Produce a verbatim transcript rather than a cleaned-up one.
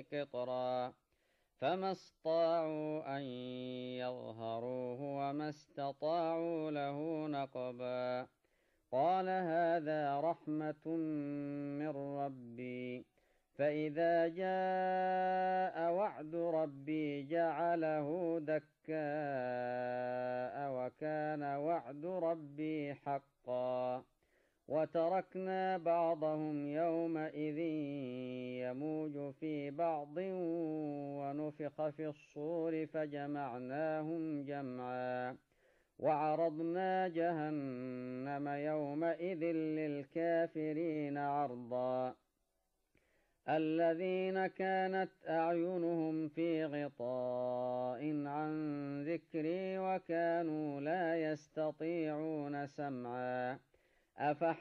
قطرا فما استطاعوا أن يظهروه وما استطاعوا له نقبا قال هذا رحمة من ربي فإذا جاء وعد ربي جعله دكاء وكان وعد ربي حقا وتركنا بعضهم يومئذ يموج في بعض ونفخ في الصور فجمعناهم جمعا وعرضنا جهنم يومئذ للكافرين عرضا الذين كانت أعينهم في غطاء عن ذكري وكانوا لا يستطيعون سمعا أفح